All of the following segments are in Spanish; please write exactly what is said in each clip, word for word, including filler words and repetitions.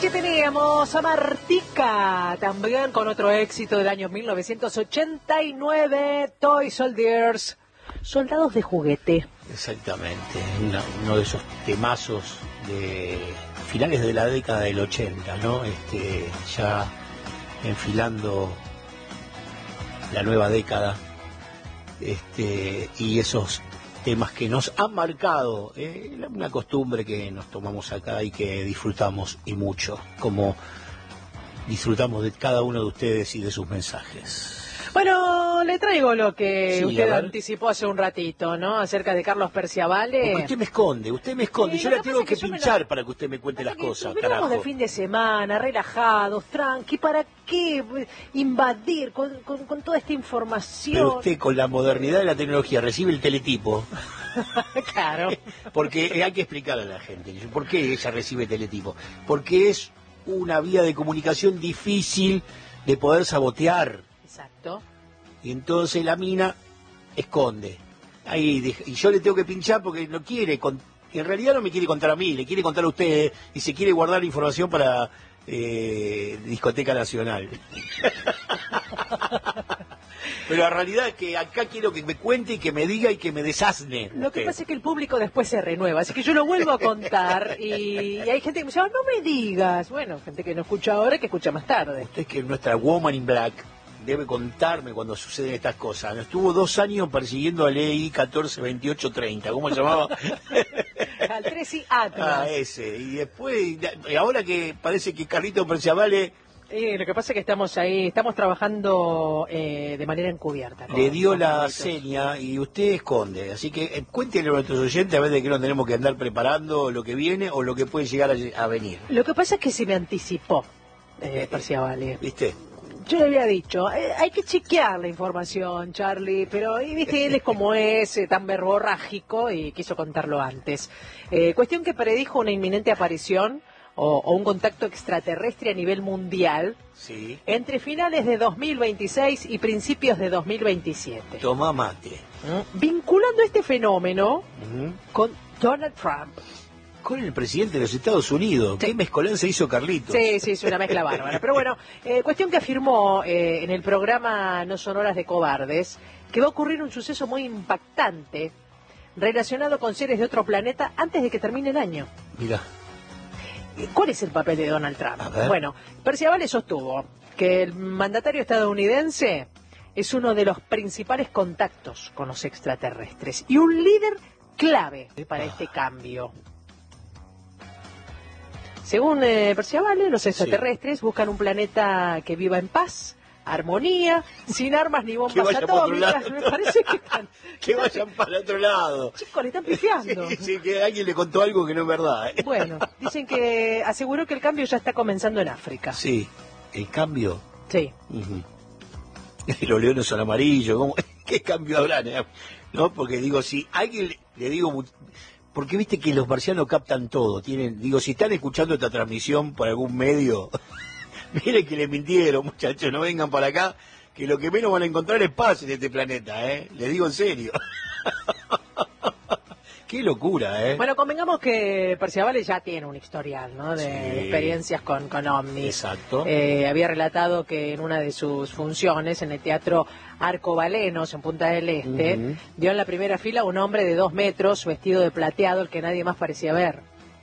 Allí teníamos a Martica, también con otro éxito del año mil novecientos ochenta y nueve, Toy Soldiers, soldados de juguete. Exactamente, una, uno de esos temazos de finales de la década del ochenta, ¿no? Este, ya enfilando la nueva década, este, y esos temas que nos han marcado, eh, una costumbre que nos tomamos acá y que disfrutamos y mucho, como disfrutamos de cada uno de ustedes y de sus mensajes. Bueno, le traigo lo que Sí, usted anticipó hace un ratito, ¿no? Acerca de Carlos Perciabale. Porque usted me esconde, usted me esconde. Sí, yo lo la que tengo pasa que, es que yo me pinchar la- para que usted me cuente las Para que cosas, venimos carajo. de fin de semana, relajados, tranqui, ¿para qué invadir con, con, con toda esta información? Pero usted con la modernidad de la tecnología recibe el teletipo. Claro. Porque hay que explicarle a la gente por qué ella recibe teletipo. Porque es una vía de comunicación difícil de poder sabotear. Exacto. Y entonces la mina esconde. Ahí deja- y yo le tengo que pinchar porque no quiere, con- en realidad no me quiere contar a mí, le quiere contar a ustedes y se quiere guardar la información para eh, Discoteca Nacional. Pero la realidad es que acá quiero que me cuente y que me diga y que me desasne. Lo que usted. pasa es que el público después se renueva, así que yo lo vuelvo a contar y, y hay gente que me dice, "Ah, no me digas". Bueno, gente que no escucha ahora, que escucha más tarde. Usted, que es nuestra Woman in Black, debe contarme cuando suceden estas cosas. Estuvo dos años persiguiendo a Ley catorce veintiocho treinta, ¿cómo se llamaba? Al tres y Atlas. Ah, ese. Y después, y ahora que parece que Carlito Perciabale Eh, lo que pasa es que estamos ahí, estamos trabajando eh, de manera encubierta. con- le dio con la Carlitos. seña y usted esconde. Así que eh, cuéntenle a nuestros oyentes a ver de qué nos tenemos que andar preparando, lo que viene o lo que puede llegar a, a venir. Lo que pasa es que se me anticipó, eh, Perciabale. ¿Viste? Yo le había dicho, eh, hay que chequear la información, Charlie, pero y, viste, él es como es, eh, tan verborrágico y quiso contarlo antes. Eh, cuestión que predijo una inminente aparición o, o un contacto extraterrestre a nivel mundial Sí. entre finales de dos mil veintiséis y principios de dos mil veintisiete. Toma mate. ¿Mm? Vinculando este fenómeno Ujú. con Donald Trump. Con el presidente de los Estados Unidos. Sí. ¿Qué mezcolanza hizo Carlitos? Sí, sí, es una mezcla bárbara. Pero bueno, eh, cuestión que afirmó eh, en el programa No son horas de cobardes que va a ocurrir un suceso muy impactante relacionado con seres de otro planeta antes de que termine el año. Mirá. ¿Cuál es el papel de Donald Trump? A ver. Bueno, Perciabale sostuvo que el mandatario estadounidense es uno de los principales contactos con los extraterrestres y un líder clave para este cambio. Según eh, Perciabale, los extraterrestres buscan un planeta que viva en paz, armonía, sin armas ni Que bombas vayan por otro atómicas. lado. Me parece que están... Que vayan para otro lado. Chicos, le están pifiando. Sí, sí, que alguien le contó algo que no es verdad. ¿eh? Bueno, dicen que aseguró que el cambio ya está comenzando en África. Sí, el cambio. Sí. Ujú. Los leones son amarillos. ¿Cómo? ¿Qué cambio habrán? eh? No, porque digo, si alguien le, le digo, mu- porque viste que los marcianos captan todo. Tienen, digo, si están escuchando esta transmisión por algún medio, miren que les mintieron, muchachos, no vengan para acá, que lo que menos van a encontrar es paz en este planeta, ¿eh? Les digo en serio. Qué locura, ¿eh? Bueno, convengamos que Perciabale ya tiene un historial, ¿no? De, Sí. de experiencias con, con ovnis. Exacto. Eh, había relatado que en una de sus funciones en el Teatro Arcobalenos, en Punta del Este, Ujú. vio en la primera fila un hombre de dos metros, vestido de plateado, el que nadie más parecía ver.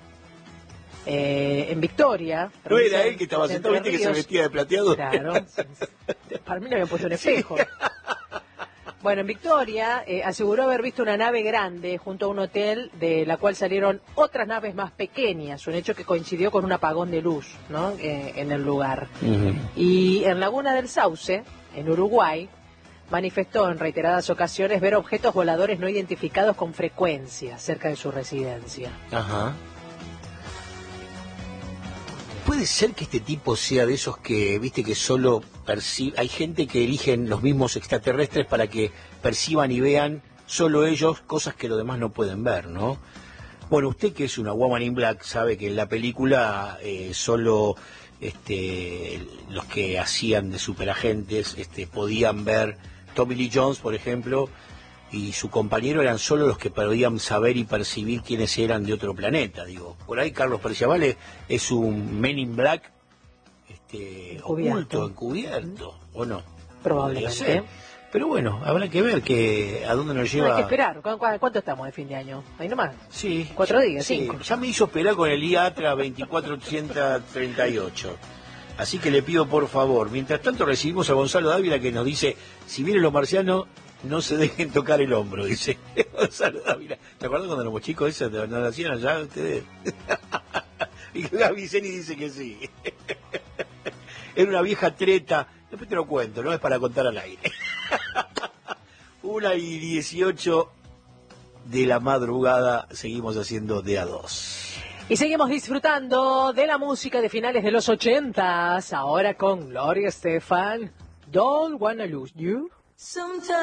Eh, en Victoria. ¿No era provincia él que estaba de sentado, Entre viste que se Ríos. vestía de plateado? Claro. Para mí le habían puesto un espejo. Bueno, en Victoria eh, aseguró haber visto una nave grande junto a un hotel de la cual salieron otras naves más pequeñas, un hecho que coincidió con un apagón de luz, ¿no? Eh, en el lugar. Ujú. Y en Laguna del Sauce, en Uruguay, manifestó en reiteradas ocasiones ver objetos voladores no identificados con frecuencia cerca de su residencia. Ajá. Puede ser que este tipo sea de esos que, viste, que solo percibe. Hay gente que eligen los mismos extraterrestres para que perciban y vean solo ellos cosas que los demás no pueden ver, ¿no? Bueno, usted que es una Woman in Black sabe que en la película eh, solo este, los que hacían de superagentes este, podían ver. Tommy Lee Jones, por ejemplo, y su compañero eran solo los que podían saber y percibir quiénes eran de otro planeta. Digo, por ahí Carlos Perciavale es un Men in Black este, Encubierto. oculto, encubierto, ¿o no? Probablemente. Pero bueno, habrá que ver que a dónde nos lleva. Hay que esperar. ¿Cu- cu- ¿Cuánto estamos de fin de año? Ahí nomás. Sí. Cuatro días, sí. cinco. Ya me hizo esperar con el I A T R A veinticuatro ochocientos treinta y ocho. Así que le pido por favor, mientras tanto recibimos a Gonzalo Dávila que nos dice, si vienen los marcianos, no se dejen tocar el hombro, dice Gonzalo Dávila. ¿Te acuerdas cuando éramos chicos esos no lo hacían allá ustedes? Y Gaby Ceni dice que sí. Era una vieja treta, después te lo cuento, no es para contar al aire. Una y dieciocho de la madrugada, seguimos haciendo de a dos. Y seguimos disfrutando de la música de finales de los ochentas, ahora con Gloria Estefan, Don't Wanna Lose You. Sometimes